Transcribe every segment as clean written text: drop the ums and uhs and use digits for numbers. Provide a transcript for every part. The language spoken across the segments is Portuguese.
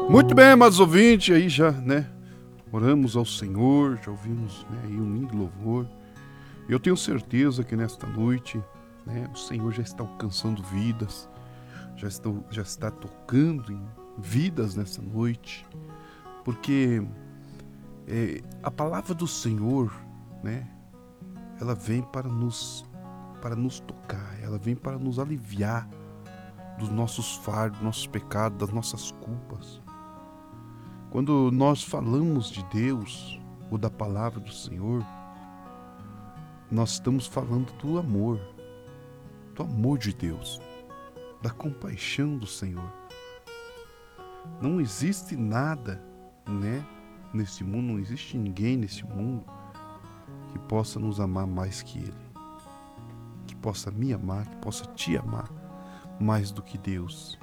Muito bem, amados ouvintes, aí já, oramos ao Senhor, já ouvimos, aí um lindo louvor. Eu tenho certeza que nesta noite, o Senhor já está alcançando vidas, já está tocando em vidas nessa noite, porque a palavra do Senhor, ela vem para nos tocar, ela vem para nos aliviar dos nossos fardos, dos nossos pecados, das nossas culpas. Quando nós falamos de Deus ou da palavra do Senhor, nós estamos falando do amor de Deus, da compaixão do Senhor. Não existe nada, nesse mundo, não existe ninguém nesse mundo que possa nos amar mais que Ele, que possa me amar, que possa te amar mais do que Deus.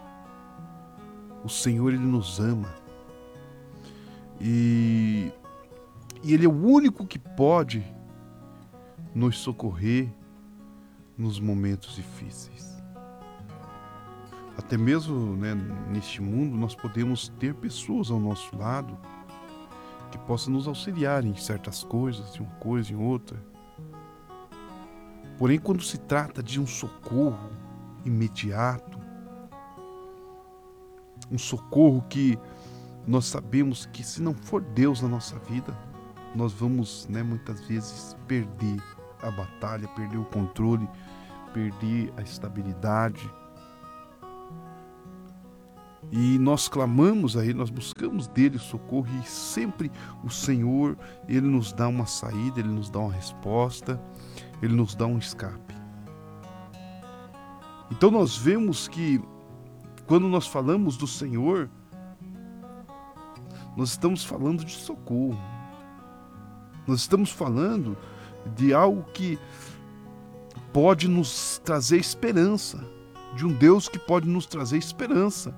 O Senhor, Ele nos ama. E Ele é o único que pode nos socorrer nos momentos difíceis. Até mesmo, neste mundo, nós podemos ter pessoas ao nosso lado que possam nos auxiliar em certas coisas, em uma coisa, em outra. Porém, quando se trata de um socorro imediato, um socorro que nós sabemos que, se não for Deus na nossa vida, nós vamos, muitas vezes, perder a batalha, perder o controle, perder a estabilidade. E nós clamamos a Ele, nós buscamos dele socorro, e sempre o Senhor, Ele nos dá uma saída, Ele nos dá uma resposta, Ele nos dá um escape. Então nós vemos que, quando nós falamos do Senhor, nós estamos falando de socorro. Nós estamos falando de algo que pode nos trazer esperança, de um Deus que pode nos trazer esperança,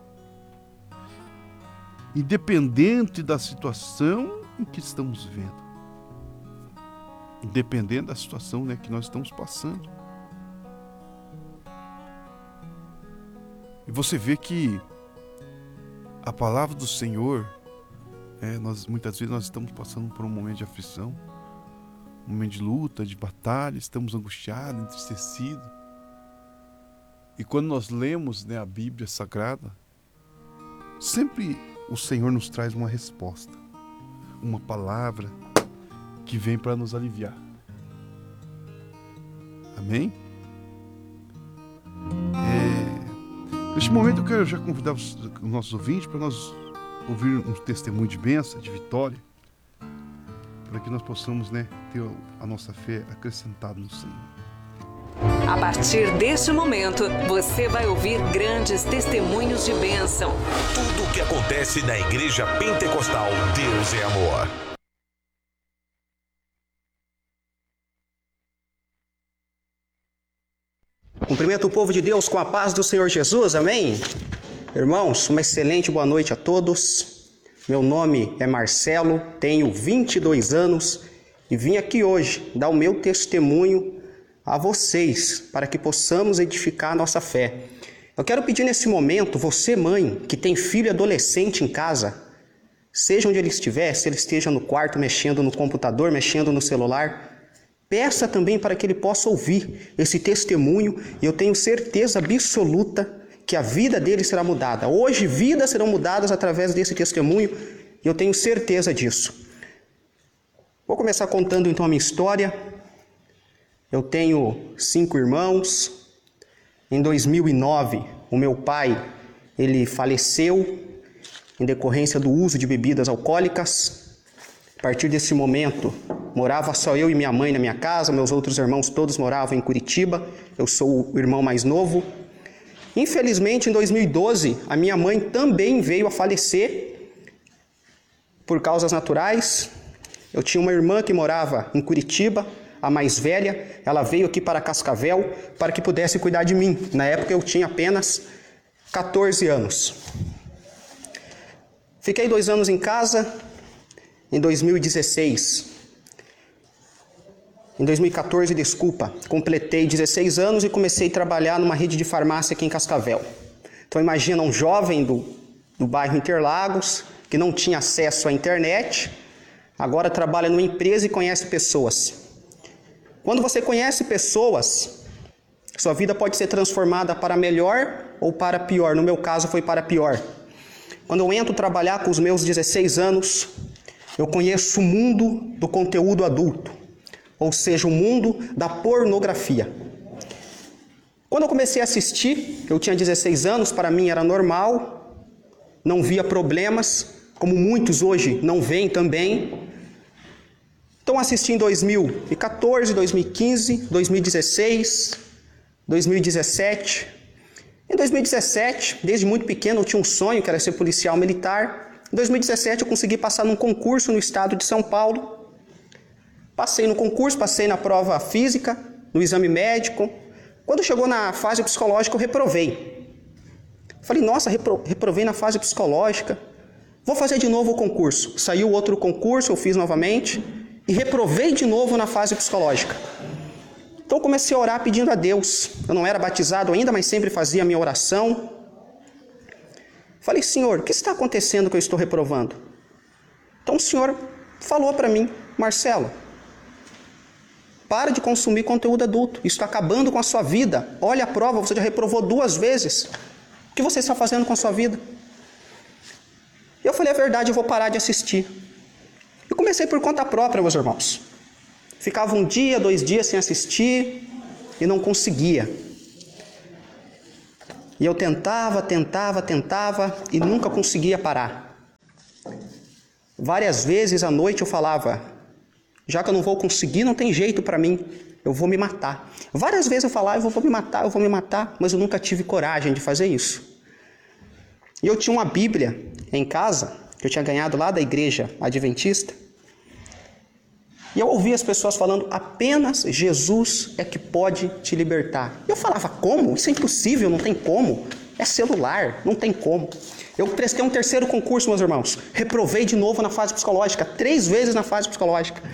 independente da situação em que estamos vivendo, independente da situação, que nós estamos passando. E você vê que a palavra do Senhor, muitas vezes nós estamos passando por um momento de aflição, um momento de luta, de batalha, estamos angustiados, entristecidos. E quando nós lemos, a Bíblia Sagrada, sempre o Senhor nos traz uma resposta, uma palavra que vem para nos aliviar. Amém? Neste momento eu quero já convidar os nossos ouvintes para nós ouvir um testemunho de bênção, de vitória, para que nós possamos, ter a nossa fé acrescentada no Senhor. A partir deste momento, você vai ouvir grandes testemunhos de bênção. Tudo o que acontece na Igreja Pentecostal Deus é Amor. Cumprimento o povo de Deus com a paz do Senhor Jesus, amém? Irmãos, uma excelente boa noite a todos. Meu nome é Marcelo, tenho 22 anos e vim aqui hoje dar o meu testemunho a vocês, para que possamos edificar a nossa fé. Eu quero pedir nesse momento, você mãe, que tem filho adolescente em casa, seja onde ele estiver, se ele esteja no quarto mexendo no computador, mexendo no celular, peça também para que ele possa ouvir esse testemunho, e eu tenho certeza absoluta que a vida dele será mudada. Hoje, vidas serão mudadas através desse testemunho, e eu tenho certeza disso. Vou começar contando então a minha história. Eu tenho 5 irmãos. Em 2009, o meu pai, ele faleceu em decorrência do uso de bebidas alcoólicas. A partir desse momento, morava só eu e minha mãe na minha casa, meus outros irmãos todos moravam em Curitiba, eu sou o irmão mais novo. Infelizmente, em 2012, a minha mãe também veio a falecer por causas naturais. Eu tinha uma irmã que morava em Curitiba, a mais velha, ela veio aqui para Cascavel para que pudesse cuidar de mim. Na época eu tinha apenas 14 anos. Fiquei 2 anos em casa. Em 2014, completei 16 anos e comecei a trabalhar numa rede de farmácia aqui em Cascavel. Então imagina um jovem do do bairro Interlagos, que não tinha acesso à internet, agora trabalha numa empresa e conhece pessoas. Quando você conhece pessoas, sua vida pode ser transformada para melhor ou para pior. No meu caso, foi para pior. Quando eu entro trabalhar com os meus 16 anos, eu conheço o mundo do conteúdo adulto, ou seja, o mundo da pornografia. Quando eu comecei a assistir, eu tinha 16 anos, para mim era normal, não via problemas, como muitos hoje não veem também. Então assisti em 2014, 2015, 2016, 2017. Em 2017, desde muito pequeno, eu tinha um sonho, que era ser policial militar. Em 2017 eu consegui passar num concurso no estado de São Paulo. Passei no concurso, passei na prova física, no exame médico. Quando chegou na fase psicológica, eu reprovei. Falei, nossa, reprovei na fase psicológica. Vou fazer de novo o concurso. Saiu outro concurso, eu fiz novamente e reprovei de novo na fase psicológica. Então eu comecei a orar pedindo a Deus. Eu não era batizado ainda, mas sempre fazia a minha oração. Falei, Senhor, o que está acontecendo que eu estou reprovando? Então o Senhor falou para mim, Marcelo, para de consumir conteúdo adulto. Isso está acabando com a sua vida. Olha a prova, você já reprovou 2 vezes. O que você está fazendo com a sua vida? Eu falei, é verdade, eu vou parar de assistir. Eu comecei por conta própria, meus irmãos. Ficava 1 dia, 2 dias sem assistir e não conseguia. E eu tentava e nunca conseguia parar. Várias vezes à noite eu falava, já que eu não vou conseguir, não tem jeito para mim, eu vou me matar. Várias vezes eu falava, eu vou me matar, mas eu nunca tive coragem de fazer isso. E eu tinha uma Bíblia em casa, que eu tinha ganhado lá da igreja adventista, e eu ouvia as pessoas falando, apenas Jesus é que pode te libertar. E eu falava, como? Isso é impossível, não tem como. É celular, não tem como. Eu prestei um 3º concurso, meus irmãos. Reprovei de novo na fase psicológica, 3 vezes na fase psicológica.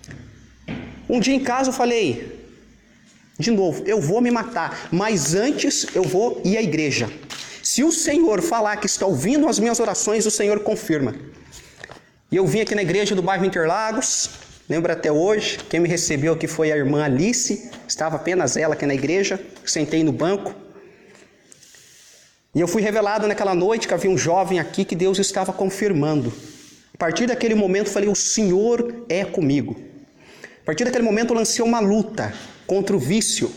Um dia em casa eu falei, de novo, eu vou me matar, mas antes eu vou ir à igreja. Se o Senhor falar que está ouvindo as minhas orações, o Senhor confirma. E eu vim aqui na igreja do bairro Interlagos, lembro até hoje, quem me recebeu aqui foi a irmã Alice, estava apenas ela aqui na igreja, sentei no banco. E eu fui revelado naquela noite que havia um jovem aqui que Deus estava confirmando. A partir daquele momento eu falei, o Senhor é comigo. A partir daquele momento eu lancei uma luta contra o vício.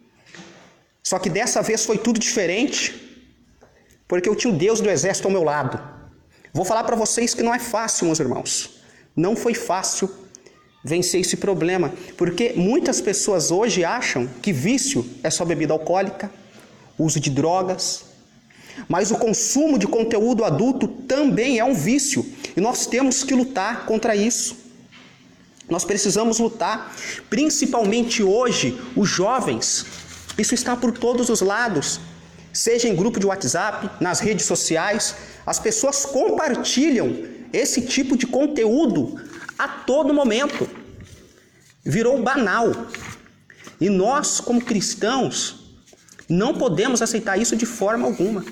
Só que dessa vez foi tudo diferente, porque eu tinha o Deus do exército ao meu lado. Vou falar para vocês que não é fácil, meus irmãos. Não foi fácil vencer esse problema, porque muitas pessoas hoje acham que vício é só bebida alcoólica, uso de drogas, mas o consumo de conteúdo adulto também é um vício, e nós temos que lutar contra isso. Nós precisamos lutar, principalmente hoje, os jovens. Isso está por todos os lados, seja em grupo de WhatsApp, nas redes sociais, as pessoas compartilham esse tipo de conteúdo a todo momento. Virou banal. E nós, como cristãos, não podemos aceitar isso de forma alguma.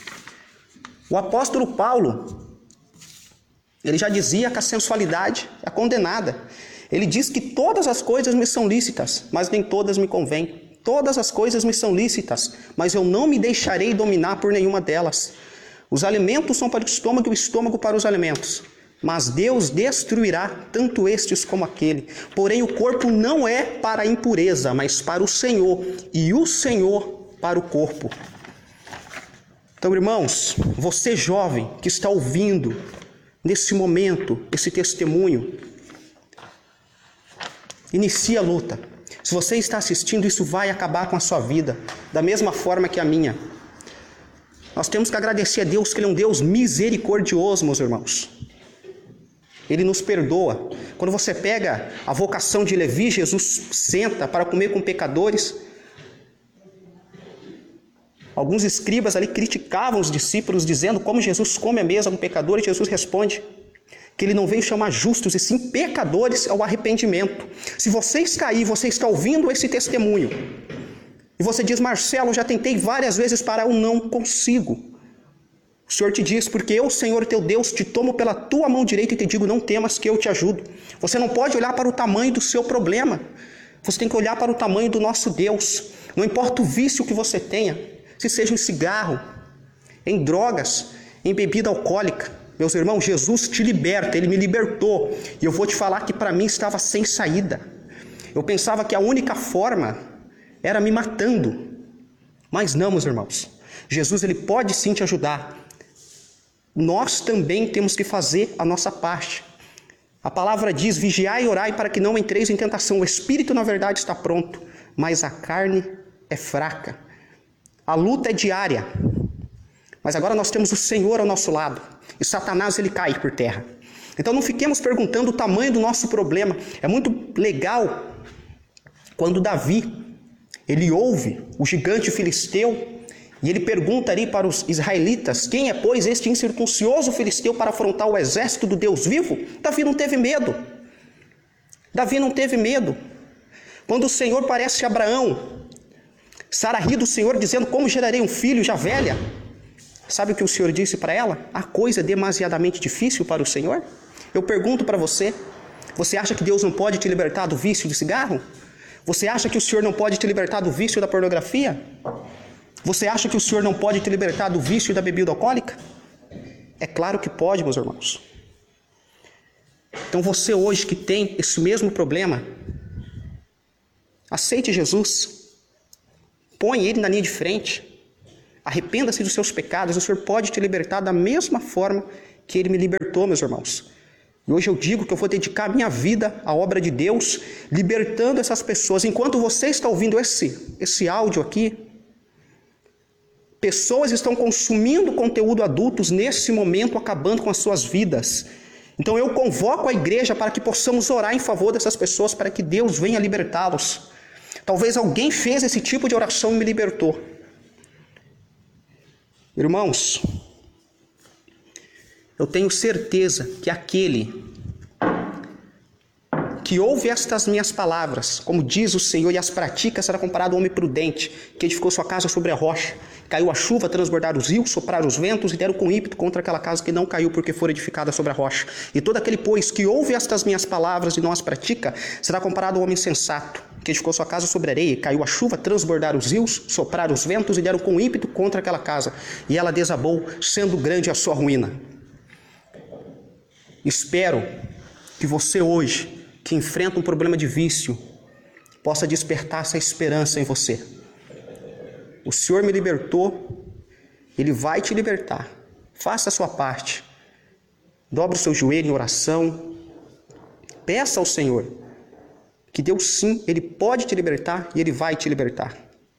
O apóstolo Paulo, ele já dizia que a sensualidade é condenada. Ele diz que todas as coisas me são lícitas, mas nem todas me convêm. Todas as coisas me são lícitas, mas eu não me deixarei dominar por nenhuma delas. Os alimentos são para o estômago e o estômago para os alimentos. Mas Deus destruirá tanto estes como aquele. Porém, o corpo não é para a impureza, mas para o Senhor, e o Senhor para o corpo. Então, irmãos, você jovem que está ouvindo nesse momento esse testemunho, inicie a luta. Se você está assistindo, isso vai acabar com a sua vida, da mesma forma que a minha. Nós temos que agradecer a Deus que Ele é um Deus misericordioso, meus irmãos. Ele nos perdoa. Quando você pega a vocação de Levi, Jesus senta para comer com pecadores. Alguns escribas ali criticavam os discípulos, dizendo como Jesus come à mesa com pecadores. Jesus responde que Ele não veio chamar justos, e sim pecadores ao arrependimento. Se você está aí, você está ouvindo esse testemunho, e você diz, Marcelo, já tentei várias vezes parar, eu não consigo. O O Senhor te diz, porque eu, Senhor teu Deus, te tomo pela tua mão direita e te digo, não temas que eu te ajudo. Você não pode olhar para o tamanho do seu problema. Você tem que olhar para o tamanho do nosso Deus. Não importa o vício que você tenha, se seja em cigarro, em drogas, em bebida alcoólica. Meus irmãos, Jesus te liberta, Ele me libertou. E eu vou te falar que para mim estava sem saída. Eu pensava que a única forma era me matando. Mas não, meus irmãos. Jesus, Ele pode sim te ajudar. Nós também temos que fazer a nossa parte. A palavra diz, vigiai e orai para que não entreis em tentação. O espírito, na verdade, está pronto, mas a carne é fraca. A luta é diária. Mas agora nós temos o Senhor ao nosso lado. E Satanás, ele cai por terra. Então não fiquemos perguntando o tamanho do nosso problema. É muito legal quando Davi, ele ouve o gigante filisteu, e ele pergunta ali para os israelitas, quem é, pois, este incircuncioso filisteu para afrontar o exército do Deus vivo? Davi não teve medo. Davi não teve medo. Quando o Senhor parece a Abraão, Sara ri do Senhor dizendo, como gerarei um filho já velha? Sabe o que o Senhor disse para ela? A coisa é demasiadamente difícil para o Senhor? Eu pergunto para você, você acha que Deus não pode te libertar do vício de cigarro? Você acha que o Senhor não pode te libertar do vício da pornografia? Você acha que o Senhor não pode te libertar do vício da bebida alcoólica? É claro que pode, meus irmãos. Então você hoje que tem esse mesmo problema, aceite Jesus. Põe Ele na linha de frente. Arrependa-se dos seus pecados. O Senhor pode te libertar da mesma forma que Ele me libertou, meus irmãos. E hoje eu digo que eu vou dedicar minha vida à obra de Deus, libertando essas pessoas. Enquanto você está ouvindo esse áudio aqui, pessoas estão consumindo conteúdo adultos nesse momento, acabando com as suas vidas. Então eu convoco a igreja para que possamos orar em favor dessas pessoas, para que Deus venha libertá-los. Talvez alguém fez esse tipo de oração e me libertou. Irmãos, eu tenho certeza que aquele que ouve estas minhas palavras, como diz o Senhor, e as pratica, será comparado ao homem prudente, que edificou sua casa sobre a rocha. Caiu a chuva, transbordaram os rios, sopraram os ventos e deram com ímpeto contra aquela casa que não caiu porque for edificada sobre a rocha. E todo aquele, pois, que ouve estas minhas palavras e não as pratica, será comparado ao homem sensato, que edificou sua casa sobre a areia. Caiu a chuva, transbordaram os rios, sopraram os ventos e deram com ímpeto contra aquela casa. E ela desabou, sendo grande a sua ruína. Espero que você hoje, que enfrenta um problema de vício, possa despertar essa esperança em você. O Senhor me libertou, Ele vai te libertar. Faça a sua parte. Dobre o seu joelho em oração. Peça ao Senhor que Deus sim, Ele pode te libertar e Ele vai te libertar.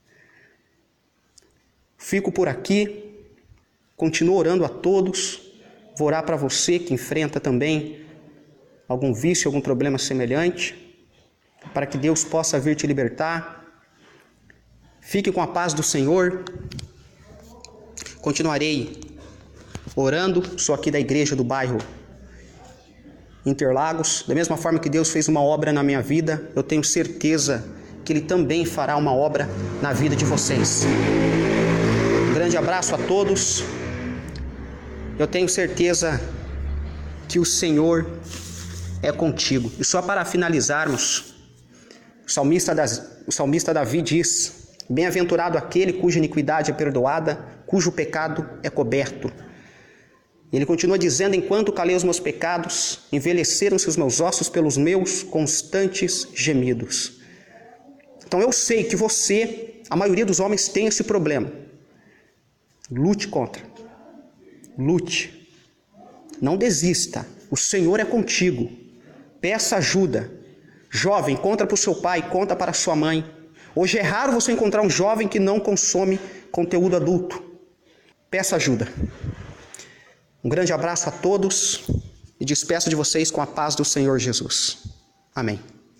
Fico por aqui, continuo orando a todos. Vou orar para você que enfrenta também algum vício, algum problema semelhante, para que Deus possa vir te libertar. Fique com a paz do Senhor. Continuarei orando, sou aqui da igreja do bairro Interlagos. Da mesma forma que Deus fez uma obra na minha vida, eu tenho certeza que Ele também fará uma obra na vida de vocês. Um grande abraço a todos. Eu tenho certeza que o Senhor é contigo. E só para finalizarmos, o salmista Davi diz, bem-aventurado aquele cuja iniquidade é perdoada, cujo pecado é coberto. Ele continua dizendo, enquanto calei os meus pecados, envelheceram-se os meus ossos pelos meus constantes gemidos. Então eu sei que você, a maioria dos homens tem esse problema. Lute contra. Lute. Não desista. O Senhor é contigo. Peça ajuda. Jovem, conta para o seu pai, conta para a sua mãe. Hoje é raro você encontrar um jovem que não consome conteúdo adulto. Peça ajuda. Um grande abraço a todos e despeço de vocês com a paz do Senhor Jesus. Amém.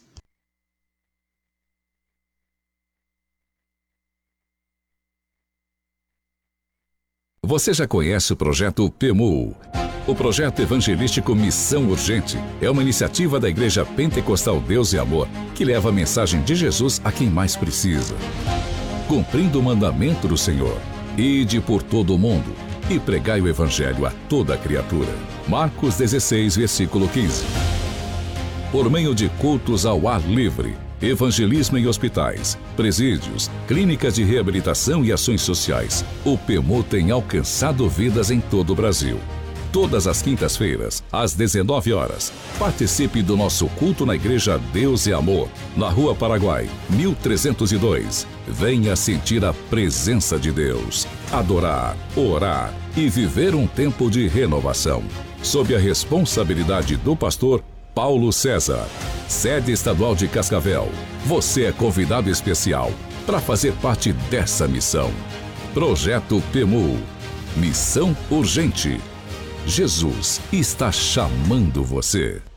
Você já conhece o projeto PEMU? O projeto evangelístico Missão Urgente é uma iniciativa da Igreja Pentecostal Deus e Amor que leva a mensagem de Jesus a quem mais precisa. Cumprindo o mandamento do Senhor, ide por todo o mundo, e pregai o evangelho a toda criatura. Marcos 16, versículo 15. Por meio de cultos ao ar livre, evangelismo em hospitais, presídios, clínicas de reabilitação e ações sociais, o PEMU tem alcançado vidas em todo o Brasil. Todas as quintas-feiras, às 19 horas, participe do nosso culto na Igreja Deus e Amor, na Rua Paraguai, 1302. Venha sentir a presença de Deus, adorar, orar e viver um tempo de renovação. Sob a responsabilidade do pastor Paulo César, sede estadual de Cascavel. Você é convidado especial para fazer parte dessa missão. Projeto PEMU. Missão urgente. Jesus está chamando você.